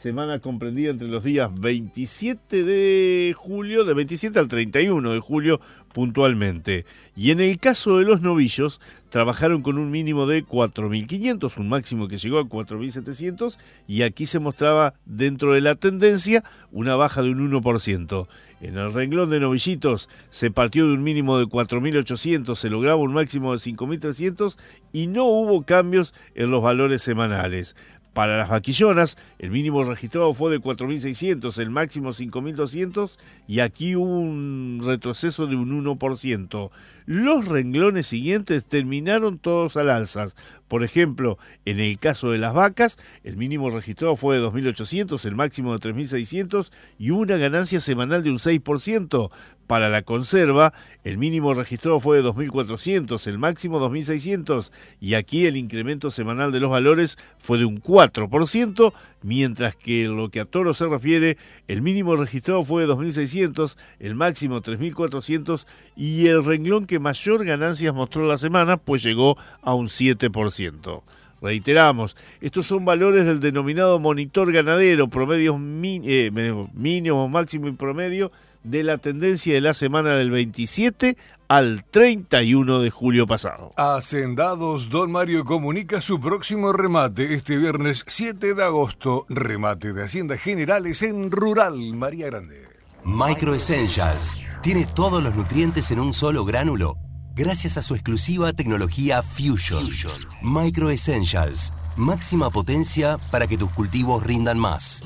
semana comprendida entre los días 27 de julio, de 27 al 31 de julio puntualmente. Y en el caso de los novillos, trabajaron con un mínimo de 4.500, un máximo que llegó a 4.700, y aquí se mostraba dentro de la tendencia una baja de un 1%. En el renglón de novillitos se partió de un mínimo de 4.800, se lograba un máximo de 5.300 y no hubo cambios en los valores semanales. Para las vaquillonas, el mínimo registrado fue de 4.600, el máximo 5.200 y aquí hubo un retroceso de un 1%. Los renglones siguientes terminaron todos al alza. Por ejemplo, en el caso de las vacas, el mínimo registrado fue de 2.800, el máximo de 3.600 y una ganancia semanal de un 6%. Para la conserva, el mínimo registrado fue de 2.400, el máximo 2.600 y aquí el incremento semanal de los valores fue de un 4%, mientras que en lo que a toros se refiere, el mínimo registrado fue de 2.600, el máximo 3.400 y el renglón que mayor ganancias mostró la semana, pues llegó a un 7%. Reiteramos, estos son valores del denominado monitor ganadero, promedios mínimo, máximo y promedio de la tendencia de la semana del 27 al 31 de julio pasado. Hacendados Don Mario comunica su próximo remate este viernes 7 de agosto. Remate de Haciendas Generales en Rural María Grande. Micro Essentials tiene todos los nutrientes en un solo gránulo gracias a su exclusiva tecnología Fusion. Micro Essentials, máxima potencia para que tus cultivos rindan más.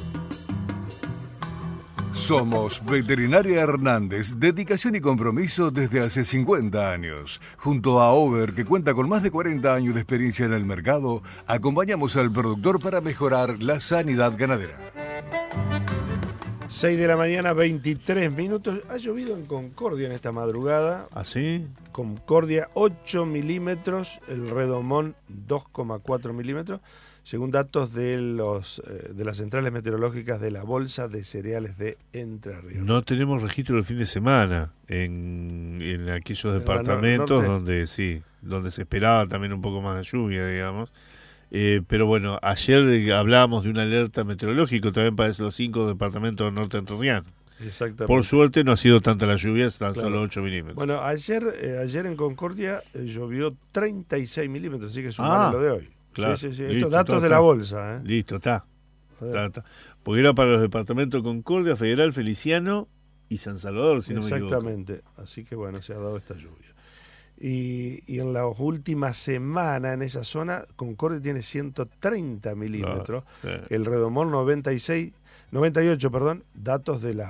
Somos Veterinaria Hernández, dedicación y compromiso desde hace 50 años. Junto a Over, que cuenta con más de 40 años de experiencia en el mercado, acompañamos al productor para mejorar la sanidad ganadera. 6 de la mañana, 23 minutos. Ha llovido en Concordia en esta madrugada. ¿Ah, sí? Concordia, 8 milímetros. El Redomón, 2,4 milímetros. Según datos de las centrales meteorológicas de la Bolsa de Cereales de Entre Ríos. No tenemos registro del fin de semana en aquellos departamentos donde se esperaba también un poco más de lluvia, digamos. Pero bueno, ayer hablábamos de una alerta meteorológica también para los 5 departamentos del norte entrerriano. Exactamente. Por suerte no ha sido tanta la lluvia, tan claro. Solo 8 milímetros. Bueno, ayer en Concordia llovió 36 milímetros, así que sumaron lo de hoy. Claro. Sí. Listo, estos datos de la Bolsa. Listo, está. Porque era para los departamentos de Concordia, Federal, Feliciano y San Salvador, si no me equivoco. Exactamente, así que bueno, se ha dado esta lluvia. Y en la última semana en esa zona, Concordia tiene 130 milímetros, claro. El Redomón 98, datos de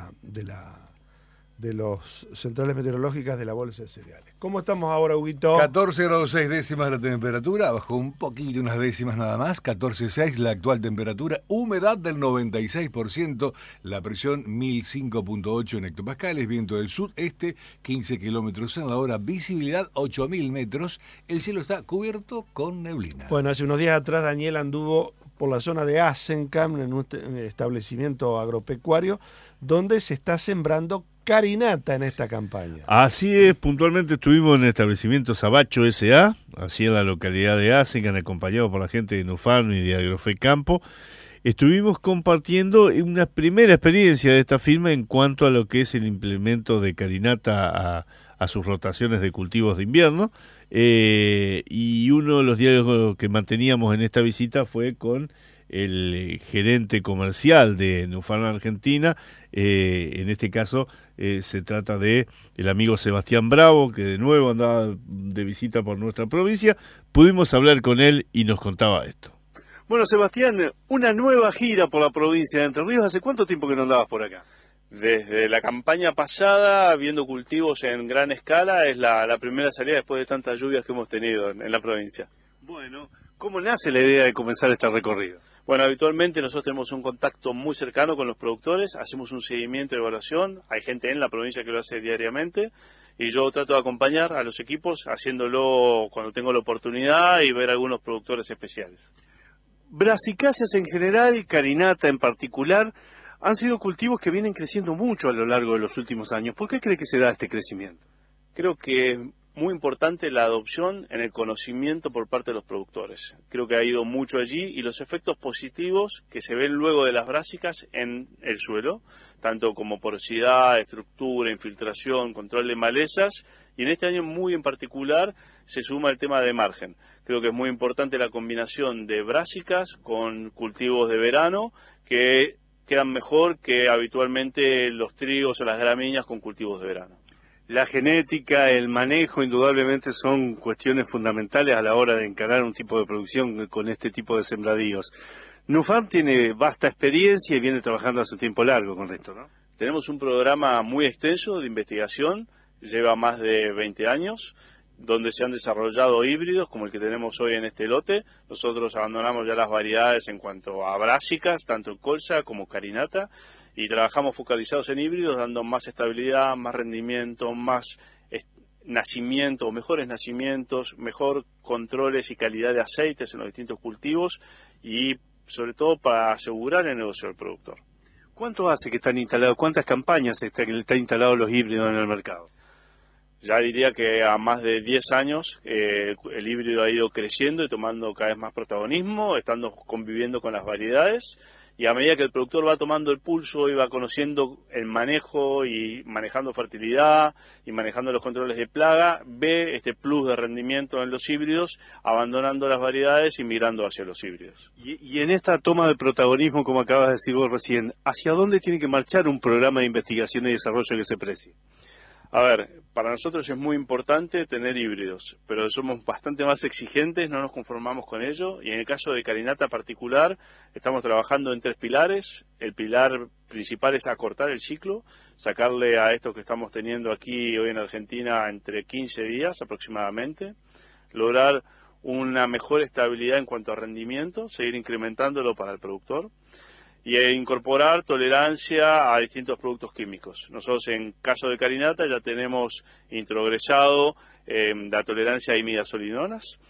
los centrales meteorológicas de la Bolsa de Cereales. ¿Cómo estamos ahora, Huguito? 14 grados 6 décimas la temperatura, bajó un poquito, unas décimas nada más, 14,6 la actual temperatura, humedad del 96%, la presión 1005.8 en hectopascales, viento del sudeste, 15 kilómetros en la hora, visibilidad 8.000 metros, el cielo está cubierto con neblina. Bueno, hace unos días atrás Daniel anduvo por la zona de Asencam, en un establecimiento agropecuario, donde se está sembrando carinata en esta campaña. Así es, puntualmente estuvimos en el establecimiento Sabacho S.A., así en la localidad de Asencan, acompañado por la gente de Nufarm y de Agrofe Campo. Estuvimos compartiendo una primera experiencia de esta firma en cuanto a lo que es el implemento de carinata a sus rotaciones de cultivos de invierno, y uno de los diálogos que manteníamos en esta visita fue con el gerente comercial de Nufarm Argentina. En este caso se trata de el amigo Sebastián Bravo, que de nuevo andaba de visita por nuestra provincia. Pudimos hablar con él y nos contaba esto. Bueno, Sebastián, una nueva gira por la provincia de Entre Ríos. ¿Hace cuánto tiempo que no andabas por acá? Desde la campaña pasada, viendo cultivos en gran escala, es la primera salida después de tantas lluvias que hemos tenido en la provincia. Bueno, ¿cómo nace la idea de comenzar este recorrido? Bueno, habitualmente nosotros tenemos un contacto muy cercano con los productores, hacemos un seguimiento de evaluación, hay gente en la provincia que lo hace diariamente, y yo trato de acompañar a los equipos haciéndolo cuando tengo la oportunidad y ver algunos productores especiales. Brasicáceas en general, carinata en particular, han sido cultivos que vienen creciendo mucho a lo largo de los últimos años. ¿Por qué cree que se da este crecimiento? Creo que muy importante la adopción en el conocimiento por parte de los productores. Creo que ha ido mucho allí y los efectos positivos que se ven luego de las brásicas en el suelo, tanto como porosidad, estructura, infiltración, control de malezas, y en este año muy en particular se suma el tema de margen. Creo que es muy importante la combinación de brásicas con cultivos de verano que quedan mejor que habitualmente los trigos o las gramíneas con cultivos de verano. La genética, el manejo, indudablemente son cuestiones fundamentales a la hora de encarar un tipo de producción con este tipo de sembradíos. Nufarm tiene vasta experiencia y viene trabajando hace un tiempo largo con esto, ¿no? Tenemos un programa muy extenso de investigación, lleva más de 20 años, donde se han desarrollado híbridos como el que tenemos hoy en este lote. Nosotros abandonamos ya las variedades en cuanto a brásicas, tanto en colza como carinata, y trabajamos focalizados en híbridos, dando más estabilidad, más rendimiento, más nacimiento, o mejores nacimientos, mejor controles y calidad de aceites en los distintos cultivos, y sobre todo para asegurar el negocio del productor. ¿Cuánto hace que están instalados? ¿Cuántas campañas están instalados los híbridos en el mercado? Ya diría que a más de 10 años el híbrido ha ido creciendo y tomando cada vez más protagonismo, estando conviviendo con las variedades, y a medida que el productor va tomando el pulso y va conociendo el manejo y manejando fertilidad y manejando los controles de plaga, ve este plus de rendimiento en los híbridos, abandonando las variedades y migrando hacia los híbridos. Y en esta toma de protagonismo, como acabas de decir vos recién, ¿hacia dónde tiene que marchar un programa de investigación y desarrollo que se precie? A ver, para nosotros es muy importante tener híbridos, pero somos bastante más exigentes, no nos conformamos con ello, y en el caso de carinata particular, estamos trabajando en 3 pilares. El pilar principal es acortar el ciclo, sacarle a esto que estamos teniendo aquí hoy en Argentina entre 15 días aproximadamente, lograr una mejor estabilidad en cuanto a rendimiento, seguir incrementándolo para el productor, y incorporar tolerancia a distintos productos químicos. Nosotros en caso de carinata ya tenemos introgresado la tolerancia a imidazolinonas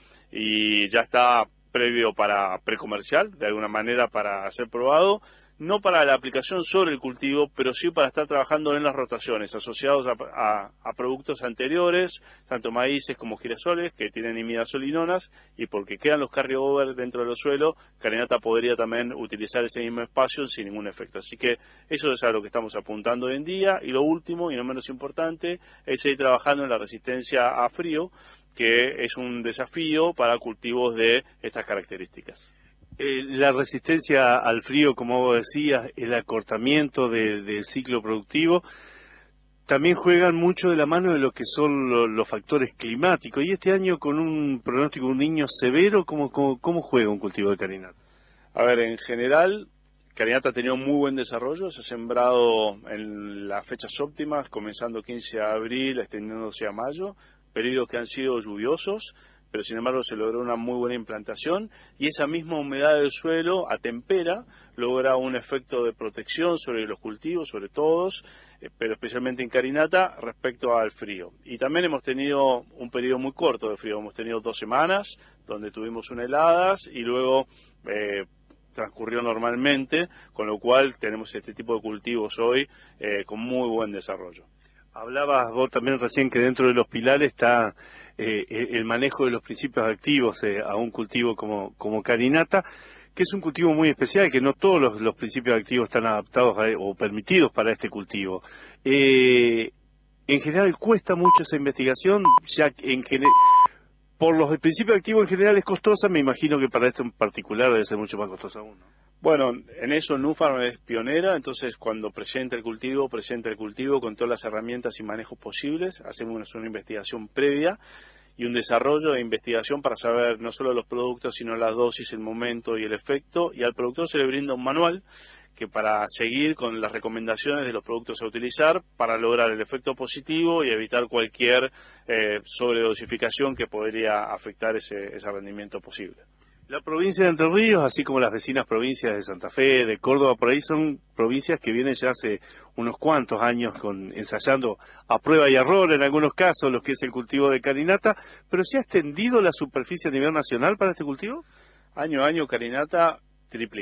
y ya está previo para precomercial, de alguna manera para ser probado, no para la aplicación sobre el cultivo, pero sí para estar trabajando en las rotaciones, asociados a productos anteriores, tanto maíces como girasoles, que tienen imidazolinonas, y porque quedan los carryover dentro de los suelos, carinata podría también utilizar ese mismo espacio sin ningún efecto. Así que eso es a lo que estamos apuntando hoy en día, y lo último, y no menos importante, es seguir trabajando en la resistencia a frío, que es un desafío para cultivos de estas características. La resistencia al frío, como vos decías, el acortamiento del ciclo productivo, también juegan mucho de la mano de lo que son los factores climáticos. Y este año, con un pronóstico de un niño severo, ¿cómo juega un cultivo de carinata? A ver, en general, carinata ha tenido muy buen desarrollo, se ha sembrado en las fechas óptimas, comenzando 15 de abril, extendiéndose a mayo, periodos que han sido lluviosos, pero sin embargo se logró una muy buena implantación, y esa misma humedad del suelo a tempera logra un efecto de protección sobre los cultivos, sobre todos, pero especialmente en carinata respecto al frío. Y también hemos tenido un periodo muy corto de frío, hemos tenido 2 semanas donde tuvimos unas heladas y luego transcurrió normalmente, con lo cual tenemos este tipo de cultivos hoy con muy buen desarrollo. Hablabas vos también recién que dentro de los pilares está el manejo de los principios activos a un cultivo como carinata, que es un cultivo muy especial, que no todos los principios activos están adaptados o permitidos para este cultivo. En general cuesta mucho esa investigación, ya que por los principios activos en general es costosa, me imagino que para esto en particular debe ser mucho más costosa aún, ¿no? Bueno, en eso Nufarm es pionera, entonces cuando presenta el cultivo con todas las herramientas y manejos posibles, hacemos una investigación previa y un desarrollo de investigación para saber no solo los productos, sino las dosis, el momento y el efecto, y al productor se le brinda un manual que para seguir con las recomendaciones de los productos a utilizar para lograr el efecto positivo y evitar cualquier sobredosificación que podría afectar ese rendimiento posible. La provincia de Entre Ríos, así como las vecinas provincias de Santa Fe, de Córdoba, por ahí son provincias que vienen ya hace unos cuantos años ensayando a prueba y error en algunos casos lo que es el cultivo de carinata, pero ¿se ha extendido la superficie a nivel nacional para este cultivo? Año a año carinata triplica.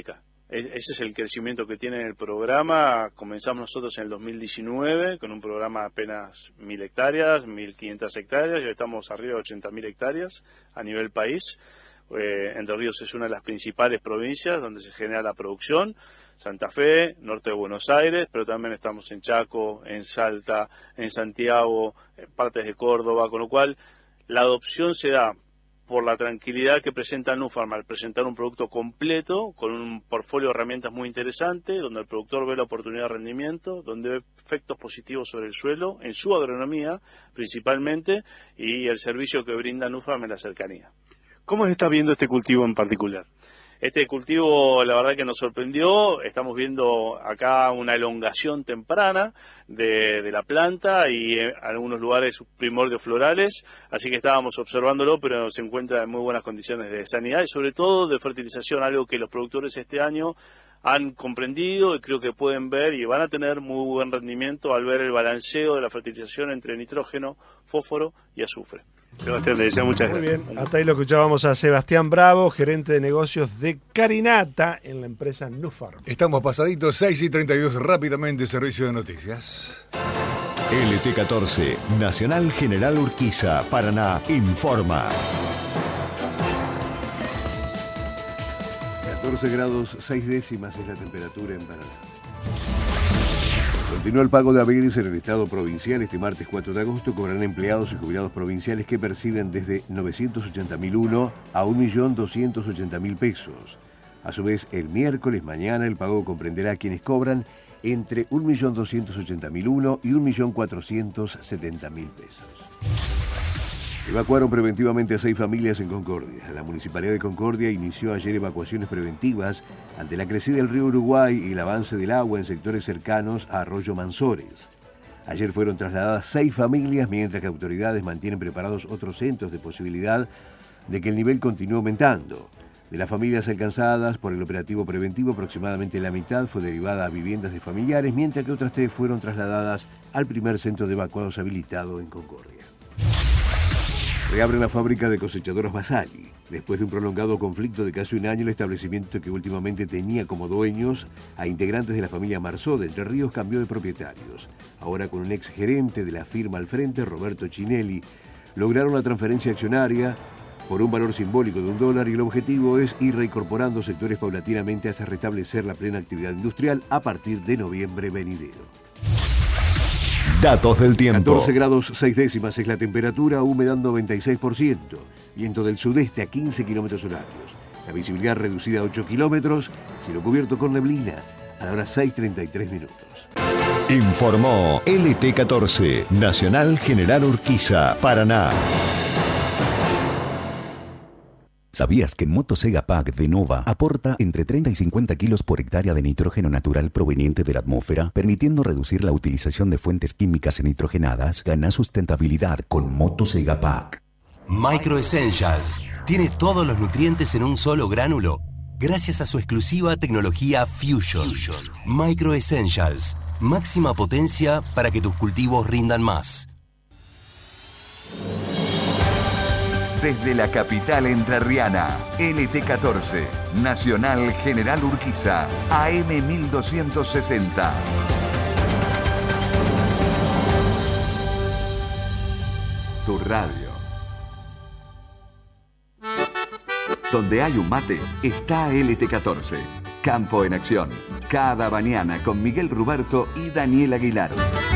Ese es el crecimiento que tiene el programa. Comenzamos nosotros en el 2019 con un programa de apenas 1.000 hectáreas, 1.500 hectáreas, y hoy estamos arriba de 80.000 hectáreas a nivel país. Entre Ríos es una de las principales provincias donde se genera la producción. Santa Fe, norte de Buenos Aires, pero también estamos en Chaco, en Salta, en Santiago, en partes de Córdoba, con lo cual la adopción se da por la tranquilidad que presenta Nufarm al presentar un producto completo, con un portfolio de herramientas muy interesante, donde el productor ve la oportunidad de rendimiento, donde ve efectos positivos sobre el suelo, en su agronomía principalmente, y el servicio que brinda Nufarm en la cercanía. ¿Cómo se está viendo este cultivo en particular? Este cultivo, la verdad que nos sorprendió. Estamos viendo acá una elongación temprana de la planta y en algunos lugares primordios florales, así que estábamos observándolo, pero se encuentra en muy buenas condiciones de sanidad y sobre todo de fertilización, algo que los productores este año han comprendido y creo que pueden ver y van a tener muy buen rendimiento al ver el balanceo de la fertilización entre nitrógeno, fósforo y azufre. Sebastián, te deseo muchas gracias. Muy bien, hasta ahí lo escuchábamos a Sebastián Bravo, gerente de negocios de Carinata en la empresa Nufarm. Estamos pasaditos 6:32, rápidamente servicio de noticias. LT14, Nacional General Urquiza, Paraná, informa. 14 grados 6 décimas es la temperatura en Paraná. Continúa el pago de haberes en el Estado provincial. Este martes 4 de agosto cobrarán empleados y jubilados provinciales que perciben desde 980.001 a 1.280.000 pesos. A su vez, el miércoles mañana el pago comprenderá a quienes cobran entre 1.280.001 y 1.470.000 pesos. Evacuaron preventivamente a 6 familias en Concordia. La Municipalidad de Concordia inició ayer evacuaciones preventivas ante la crecida del río Uruguay y el avance del agua en sectores cercanos a Arroyo Mansores. Ayer fueron trasladadas 6 familias, mientras que autoridades mantienen preparados otros centros de posibilidad de que el nivel continúe aumentando. De las familias alcanzadas por el operativo preventivo, aproximadamente la mitad fue derivada a viviendas de familiares, mientras que otras 3 fueron trasladadas al primer centro de evacuados habilitado en Concordia. Reabren la fábrica de cosechadoras Basali. Después de un prolongado conflicto de casi un año, el establecimiento que últimamente tenía como dueños a integrantes de la familia Marzó de Entre Ríos cambió de propietarios. Ahora, con un ex gerente de la firma al frente, Roberto Chinelli, lograron la transferencia accionaria por un valor simbólico de $1 y el objetivo es ir reincorporando sectores paulatinamente hasta restablecer la plena actividad industrial a partir de noviembre venidero. Datos del tiempo. 14 grados 6 décimas es la temperatura, humedad 96%, viento del sudeste a 15 kilómetros horarios, la visibilidad reducida a 8 kilómetros, cielo cubierto con neblina, a la hora 6:33 minutos. Informó LT14, Nacional General Urquiza, Paraná. ¿Sabías que Motosega Pack de Nova aporta entre 30 y 50 kilos por hectárea de nitrógeno natural proveniente de la atmósfera, permitiendo reducir la utilización de fuentes químicas nitrogenadas? Gana sustentabilidad con Motosega Pack. Micro Essentials tiene todos los nutrientes en un solo gránulo gracias a su exclusiva tecnología Fusion. Micro Essentials, máxima potencia para que tus cultivos rindan más. Desde la capital entrerriana, LT14, Nacional General Urquiza, AM 1260. Tu radio. Donde hay un mate, está LT14. Campo en acción. Cada mañana con Miguel Ruberto y Daniel Aguilar.